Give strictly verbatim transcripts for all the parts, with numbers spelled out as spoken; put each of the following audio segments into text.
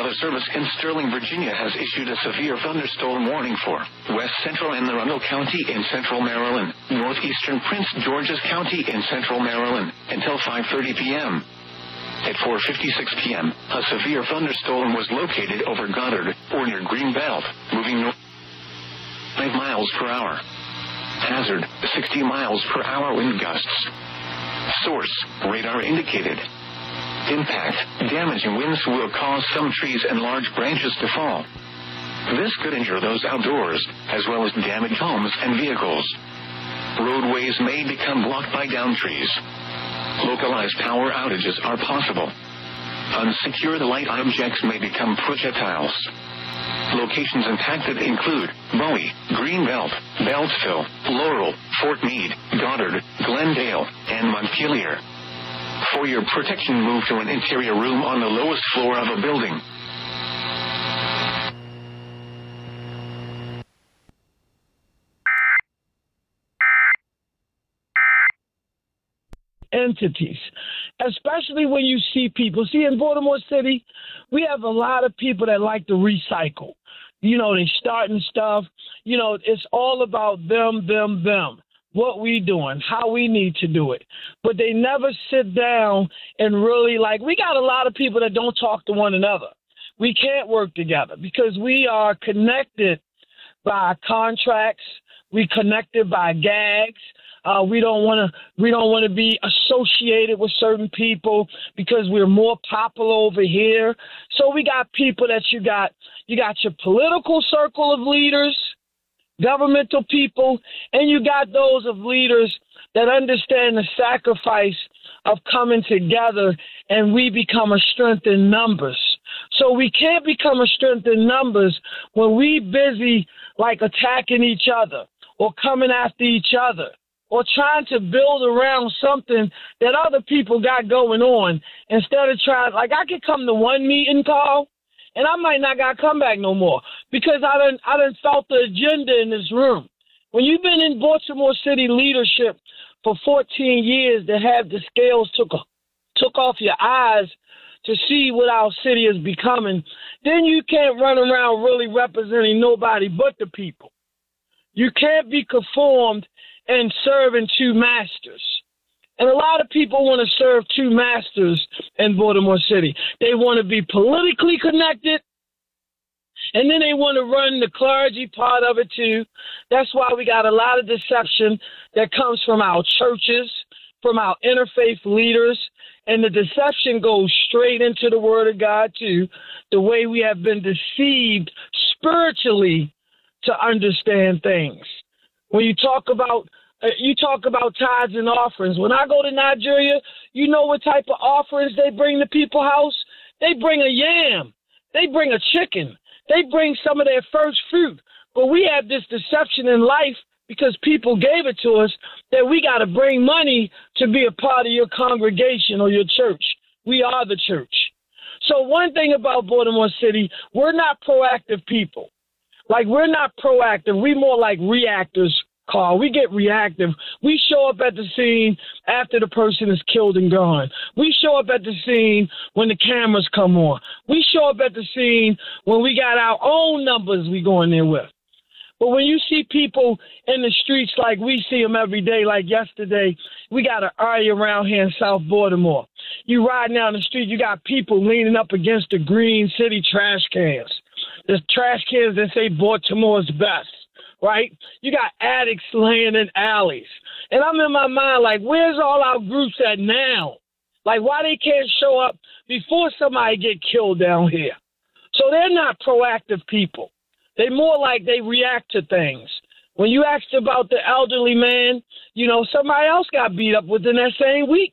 Weather Service in Sterling, Virginia has issued a severe thunderstorm warning for West Central Anne Arundel County in central Maryland, northeastern Prince George's County in central Maryland until five thirty p.m. At four fifty-six p.m., a severe thunderstorm was located over Goddard or near Greenbelt, moving north five miles per hour. Hazard, sixty miles per hour wind gusts. Source, radar indicated. Impact, damaging winds will cause some trees and large branches to fall. This could injure those outdoors, as well as damage homes and vehicles. Roadways may become blocked by downed trees. Localized power outages are possible. Unsecured light objects may become projectiles. Locations impacted include Bowie, Greenbelt, Beltsville, Laurel, Fort Meade, Goddard, Glendale, and Montpelier. For your protection, move to an interior room on the lowest floor of a building. Entities, especially when you see people. See, in Baltimore City, we have a lot of people that like to recycle. You know, they starting stuff. You know, it's all about them, them, them. What we doing, how we need to do it. But they never sit down and really, like, we got a lot of people that don't talk to one another. We can't work together because we are connected by contracts. We connected by gags. Uh, we don't want to. We don't want to be associated with certain people because we're more popular over here. So we got people that you got. You got your political circle of leaders, governmental people, and you got those of leaders that understand the sacrifice of coming together, and we become a strength in numbers. So we can't become a strength in numbers when we busy like attacking each other or coming after each other, or trying to build around something that other people got going on instead of trying, like I could come to one meeting call and I might not got to come back no more because I done, I done felt the agenda in this room. When you've been in Baltimore City leadership for fourteen years, to have the scales took, took off your eyes to see what our city is becoming, then you can't run around really representing nobody but the people. You can't be conformed and serving two masters. And a lot of people want to serve two masters in Baltimore City. They want to be politically connected, and then they want to run the clergy part of it too. That's why we got a lot of deception that comes from our churches, from our interfaith leaders, and the deception goes straight into the Word of God too, the way we have been deceived spiritually to understand things. When you talk about uh, you talk about tithes and offerings. When I go to Nigeria, you know what type of offerings they bring to people's house? They bring a yam. They bring a chicken. They bring some of their first fruit. But we have this deception in life because people gave it to us that we got to bring money to be a part of your congregation or your church. We are the church. So one thing about Baltimore City, we're not proactive people. Like, we're not proactive. We more like reactors, Carl. We get reactive. We show up at the scene after the person is killed and gone. We show up at the scene when the cameras come on. We show up at the scene when we got our own numbers we go in there with. But when you see people in the streets like we see them every day, like yesterday, we got an area around here in South Baltimore. You riding down the street, you got people leaning up against the Green City trash cans. The trash cans that say Baltimore's best, right? You got addicts laying in alleys. And I'm in my mind like, where's all our groups at now? Like, why they can't show up before somebody get killed down here? So they're not proactive people. They more like they react to things. When you asked about the elderly man, you know, somebody else got beat up within that same week.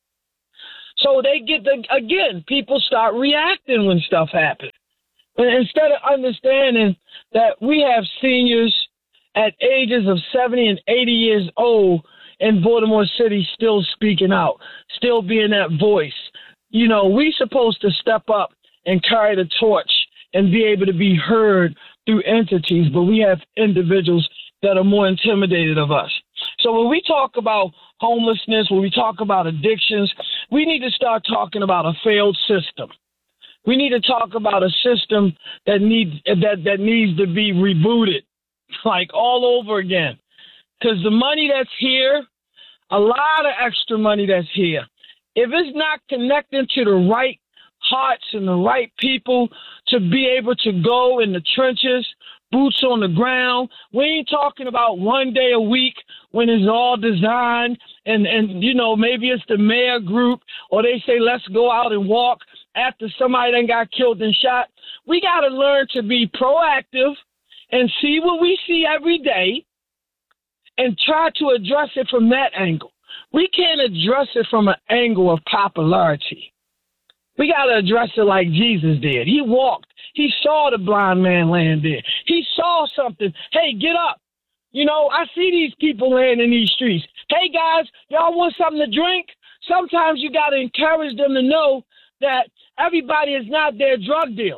So they get the, again, people start reacting when stuff happens. And instead of understanding that we have seniors at ages of seventy and eighty years old in Baltimore City still speaking out, still being that voice, you know, we supposed to step up and carry the torch and be able to be heard through entities, but we have individuals that are more intimidated of us. So when we talk about homelessness, when we talk about addictions, we need to start talking about a failed system. We need to talk about a system that needs that, that needs to be rebooted, like all over again. Because the money that's here, a lot of extra money that's here, if it's not connecting to the right hearts and the right people to be able to go in the trenches, boots on the ground. We ain't talking about one day a week when it's all designed and, and, you know, maybe it's the mayor group or they say, let's go out and walk after somebody then got killed and shot. We got to learn to be proactive and see what we see every day and try to address it from that angle. We can't address it from an angle of popularity. We got to address it like Jesus did. He walked. He saw the blind man laying there. He saw something. Hey, get up. You know, I see these people laying in these streets. Hey, guys, y'all want something to drink? Sometimes you got to encourage them to know that everybody is not their drug dealer.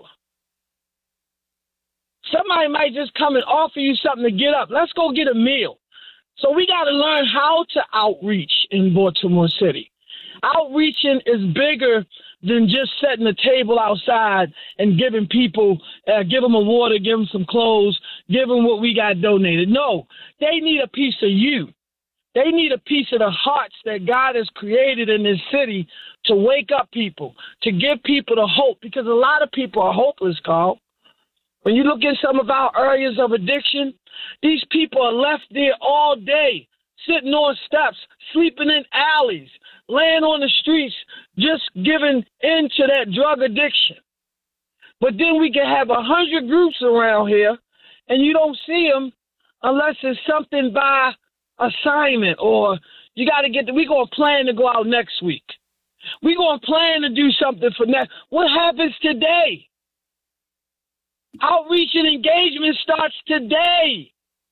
Somebody might just come and offer you something to get up. Let's go get a meal. So we got to learn how to outreach in Baltimore City. Outreaching is bigger than just setting a table outside and giving people, uh, give them a water, give them some clothes, give them what we got donated. No, they need a piece of you. They need a piece of the hearts that God has created in this city to wake up people, to give people the hope, because a lot of people are hopeless, Carl. When you look at some of our areas of addiction, these people are left there all day, sitting on steps, sleeping in alleys, laying on the streets, just giving in to that drug addiction. But then we can have a hundred groups around here, and you don't see them unless it's something by assignment, or you got to get the, we going to plan to go out next week. We going to plan to do something for next. What happens today? Outreach and engagement starts today.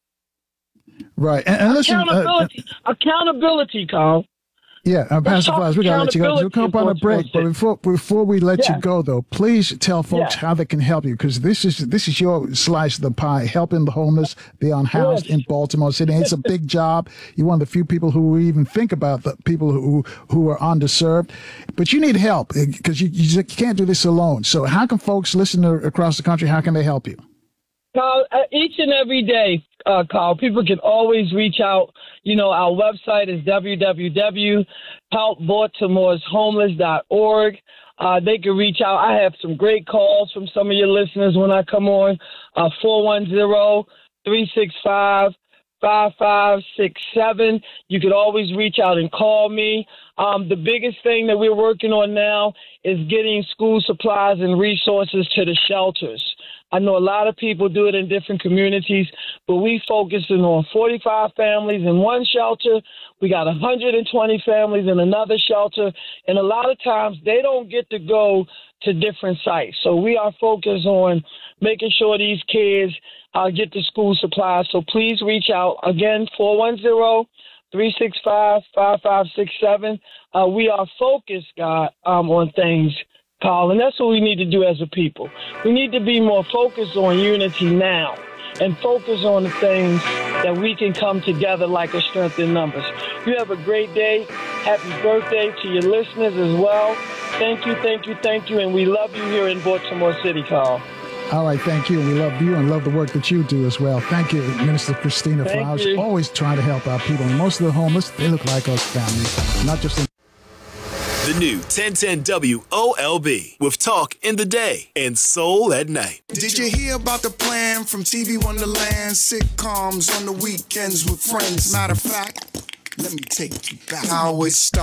Right. And, and listen, accountability, uh, accountability, Carl. Yeah, uh, Pastor Flowers, we got to let you go. We'll come up on a break. But before before we let yeah. you go, though, please tell folks yeah. how they can help you, because this is this is your slice of the pie, helping the homeless, the unhoused yes. in Baltimore City. It's a big job. You're one of the few people who even think about the people who who are underserved. But you need help, because you, you can't do this alone. So how can folks listen to, across the country, how can they help you? Carl, uh, each and every day, uh, Carl, people can always reach out. You know, our website is w w w dot help baltimore's homeless dot org. Uh, they can reach out. I have some great calls from some of your listeners when I come on, uh, four one zero, three six five, five five six seven. You could always reach out and call me. Um, the biggest thing that we're working on now is getting school supplies and resources to the shelters. I know a lot of people do it in different communities, but we focusing on forty-five families in one shelter. We got one hundred twenty families in another shelter, and a lot of times they don't get to go to different sites. So we are focused on making sure these kids uh, get the school supplies. So please reach out. Again, four one zero, three six five, five five six seven. Uh, we are focused, God, um, on things, Carl, and that's what we need to do as a people. We need to be more focused on unity now and focus on the things that we can come together like a strength in numbers. You have a great day. Happy birthday to your listeners as well. Thank you, thank you, thank you, and we love you here in Baltimore City, Carl. All right, thank you. We love you and love the work that you do as well. Thank you, Minister Christina thank Flowers. You. Always trying to help our people. And most of the homeless, they look like us families, not just in the new ten ten W O L B with talk in the day and soul at night. Did you hear about the plan from T V Wonderland? Sitcoms on the weekends with friends. Matter of fact, let me take you back. How it started.